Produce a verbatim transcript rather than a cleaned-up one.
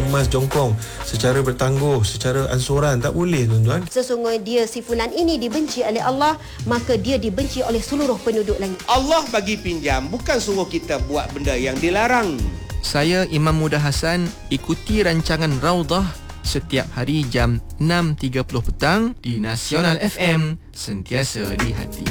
kemas jongkong secara bertangguh, secara ansuran. Tak boleh, tuan-tuan. Sesungguhnya dia, si fulan ini dibenci oleh Allah, maka dia dibenci oleh seluruh penduduk langit. Allah bagi pinjam, bukan suruh kita buat benda yang dilarang. Saya Imam Muda Hassan, ikuti rancangan Raudhah setiap hari jam enam tiga puluh petang di Nasional F M, sentiasa di hati.